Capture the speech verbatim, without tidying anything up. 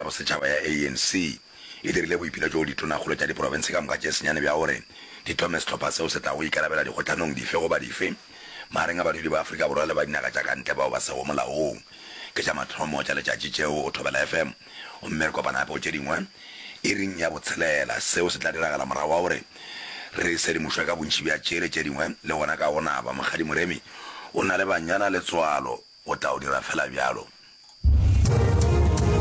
bosetšhaba ya A N C e dirile boipelo jo ditonagolo tša diporofense ka moka tše senyane bja gore di thome setlhopha seo se tla go ikarabela dikgotlanong dife goba dife magareng a badudi ba Aforika Borwa le ba dinaga tša kantle bao ba sego molaong ke tša mathomo tša letšatši tšeo o Thobela F M o mme re kopana po tše dingwe e ring ya botshelela seo se tla diragala morago wa gore re sedimošwe ka bontši bja tšele tše dingwe le gona ka gona ba Mokgadi Moremi o na le banyana letswalo o tla o dira fela bjalo